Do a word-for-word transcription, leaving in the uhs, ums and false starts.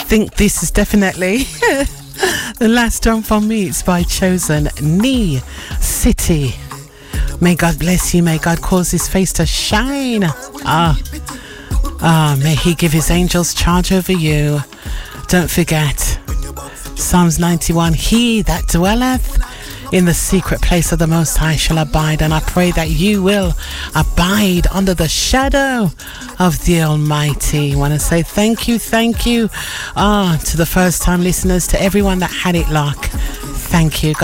think this is definitely the last one from me. It's by Chosen. Knee City. May God bless you. May God cause his face to shine. Ah, ah, may he give his angels charge over you. Don't forget Psalms ninety-one. He that dwelleth in the secret place of the Most High shall abide. And I pray that you will abide under the shadow of the Almighty. I want to say thank you, thank you ah, to the first time listeners, to everyone that had it locked. Thank you.